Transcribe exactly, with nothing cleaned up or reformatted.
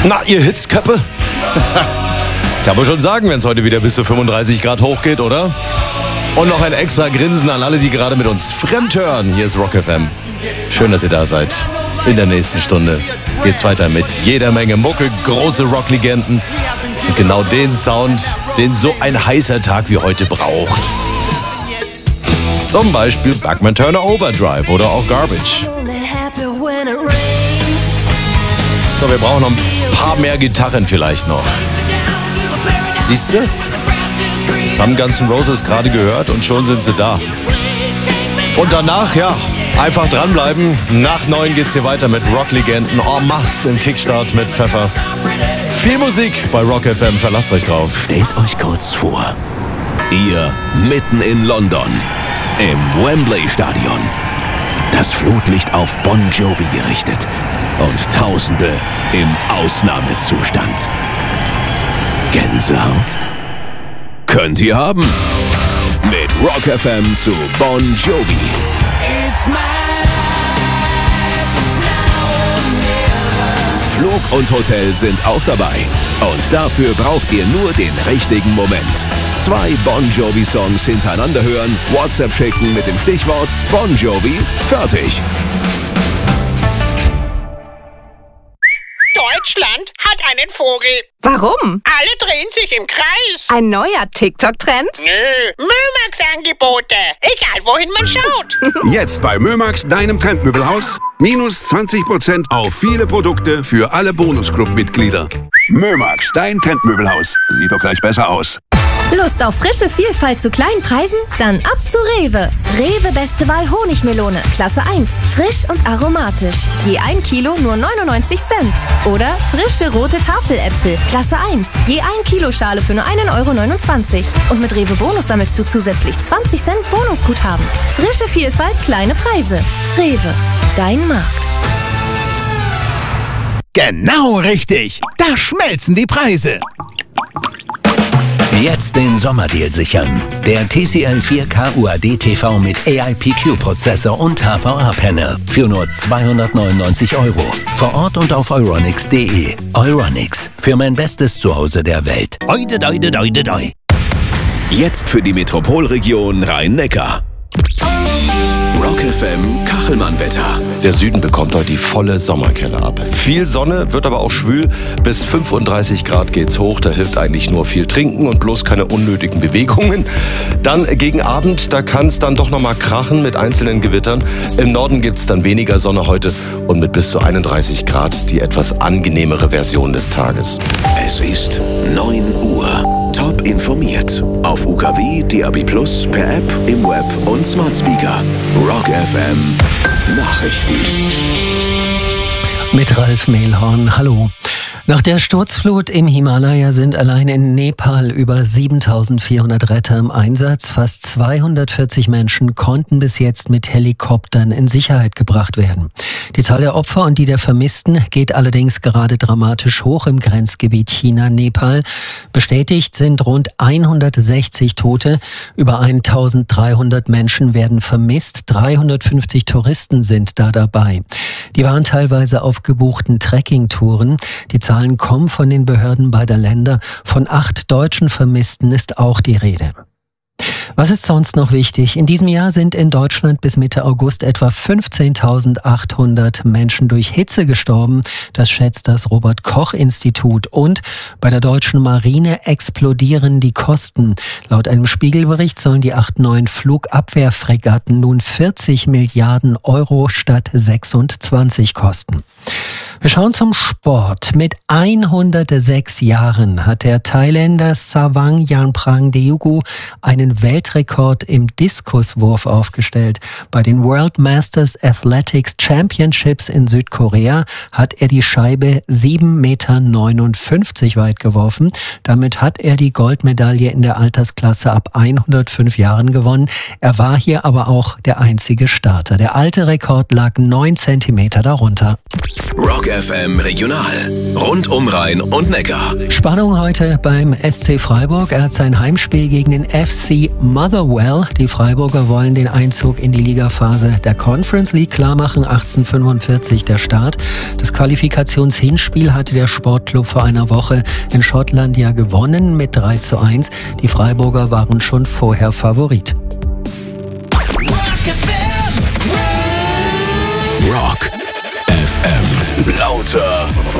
Na, ihr Hitzköppe? Kann man schon sagen, wenn es heute wieder bis zu fünfunddreißig Grad hochgeht, oder? Und noch ein extra Grinsen an alle, die gerade mit uns fremd hören. Hier ist Rock F M. Schön, dass ihr da seid. In der nächsten Stunde geht's weiter mit jeder Menge Mucke, große Rocklegenden. Und genau den Sound, den so ein heißer Tag wie heute braucht. Zum Beispiel Bachman Turner Overdrive oder auch Garbage. So, wir brauchen noch ein paar mehr Gitarren vielleicht noch. Siehst du? Das haben Guns N' Roses gerade gehört und schon sind sie da. Und danach, ja, einfach dranbleiben. Nach neun geht's hier weiter mit Rocklegenden en masse im Kickstart mit Pfeffer. Viel Musik bei Rock F M, verlasst euch drauf. Stellt euch kurz vor, ihr mitten in London, im Wembley-Stadion. Das Flutlicht auf Bon Jovi gerichtet und Tausende im Ausnahmezustand. Gänsehaut? Könnt ihr haben. Mit Rock F M zu Bon Jovi. It's my life, it's now or never. Flug und Hotel sind auch dabei. Und dafür braucht ihr nur den richtigen Moment. Zwei Bon Jovi-Songs hintereinander hören, WhatsApp schicken mit dem Stichwort Bon Jovi, fertig. Deutschland hat einen Vogel. Warum? Alle drehen sich im Kreis. Ein neuer TikTok-Trend? Nö, Mömax-Angebote. Egal, wohin man schaut. Jetzt bei Mömax, deinem Trendmöbelhaus. Minus zwanzig Prozent auf viele Produkte für alle Bonusclub-Mitglieder. Mömax, dein Trendmöbelhaus. Sieht doch gleich besser aus. Lust auf frische Vielfalt zu kleinen Preisen? Dann ab zu Rewe. Rewe Beste Wahl Honigmelone, Klasse eins. Frisch und aromatisch. Je ein Kilo nur neunundneunzig Cent. Oder frische rote Tafeläpfel, Klasse eins. Je ein Kilo Schale für nur einen Euro neunundzwanzig. Und mit Rewe Bonus sammelst du zusätzlich zwanzig Cent Bonusguthaben. Frische Vielfalt, kleine Preise. Rewe, dein Markt. Genau richtig. Da schmelzen die Preise. Jetzt den Sommerdeal sichern. Der T C L vier K U A D T V mit A I P Q-Prozessor und H V A-Panel für nur zweihundertneunundneunzig Euro. Vor Ort und auf euronics punkt de. Euronics, für mein bestes Zuhause der Welt. Oide, doide, doide, doi. Jetzt für die Metropolregion Rhein-Neckar. Rock F M Kachelmann-Wetter. Der Süden bekommt heute die volle Sommerkelle ab. Viel Sonne, wird aber auch schwül. Bis fünfunddreißig Grad geht's hoch. Da hilft eigentlich nur viel trinken und bloß keine unnötigen Bewegungen. Dann gegen Abend, da kann es dann doch nochmal krachen mit einzelnen Gewittern. Im Norden gibt's dann weniger Sonne heute und mit bis zu einunddreißig Grad die etwas angenehmere Version des Tages. Es ist neun Uhr. Top informiert. Auf U K W, D A B plus, per App, im Web und Smart Speaker. Rock F M Nachrichten. Mit Ralf Mehlhorn, hallo. Nach der Sturzflut im Himalaya sind allein in Nepal über siebentausendvierhundert Retter im Einsatz. Fast zweihundertvierzig Menschen konnten bis jetzt mit Helikoptern in Sicherheit gebracht werden. Die Zahl der Opfer und die der Vermissten geht allerdings gerade dramatisch hoch im Grenzgebiet China-Nepal. Bestätigt sind rund hundertsechzig Tote. Über eintausenddreihundert Menschen werden vermisst. dreihundertfünfzig Touristen sind da dabei. Die waren teilweise auf gebuchten Trekkingtouren. Die Zahlen kommen von den Behörden beider Länder. Von acht deutschen Vermissten ist auch die Rede. Was ist sonst noch wichtig? In diesem Jahr sind in Deutschland bis Mitte August etwa fünfzehntausendachthundert Menschen durch Hitze gestorben. Das schätzt das Robert-Koch-Institut. Und bei der deutschen Marine explodieren die Kosten. Laut einem Spiegelbericht sollen die acht neuen Flugabwehrfregatten nun vierzig Milliarden Euro statt sechsundzwanzig kosten. Wir schauen zum Sport. Mit hundertsechs Jahren hat der Thailänder Savang Yangprang-Deogu einen Weltrekord im Diskuswurf aufgestellt. Bei den World Masters Athletics Championships in Südkorea hat er die Scheibe sieben Komma neunundfünfzig Meter weit geworfen. Damit hat er die Goldmedaille in der Altersklasse ab hundertfünf Jahren gewonnen. Er war hier aber auch der einzige Starter. Der alte Rekord lag neun Zentimeter darunter. Rock F M Regional. Rund um Rhein und Neckar. Spannung heute beim S C Freiburg. Er hat sein Heimspiel gegen den F C Motherwell. Die Freiburger wollen den Einzug in die Ligaphase der Conference League klarmachen. achtzehnhundertfünfundvierzig der Start. Das Qualifikationshinspiel hatte der Sportclub vor einer Woche in Schottland ja gewonnen mit drei zu eins. Die Freiburger waren schon vorher Favorit. Rock F M. Lauter